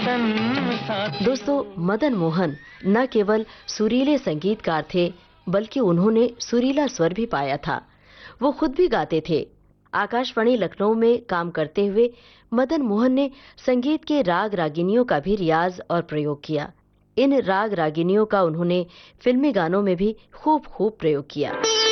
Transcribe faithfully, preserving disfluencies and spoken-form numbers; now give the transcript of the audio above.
संसार। दोस्तों, मदन मोहन न केवल सुरीले संगीतकार थे, बल्कि उन्होंने सुरीला स्वर भी पाया था। वो खुद भी गाते थे। आकाशवाणी लखनऊ में काम करते हुए मदन मोहन ने संगीत के राग रागिनियों का भी रियाज और प्रयोग किया। इन राग रागिनियों का उन्होंने फिल्मी गानों में भी खूब खूब प्रयोग किया।